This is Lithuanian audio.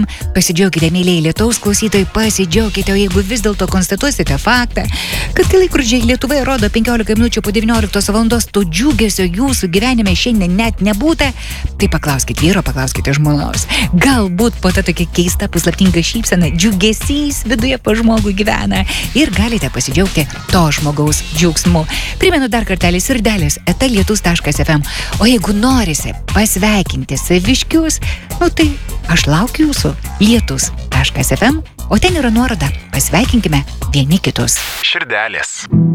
FM, pasidžiaukite, mėlyje lietaus klausytojai, pasidžiaukite, o jeigu vis dėlto konstatuosite faktą, kad kai laikrodžiai Lietuvoje rodo 15 minučių po 19 valandos, to džiugesio jūsų gyvenime šiandien net nebūta, tai paklauskite vyro, paklauskite žmonos. Galbūt po to tokia keista puslaptinga šypsena, džiugesys viduje po žmogų gyvena ir galite pasidžiaugti to žmogaus džiaugsmu. Primenu dar kartelį sirdelės @lietus.fm. O jeigu norisi pasveikinti saviškius, tai aš laukiu jūsų lietus.fm, o ten yra nuoroda. Pasveikinkime vieni kitus. Širdelės.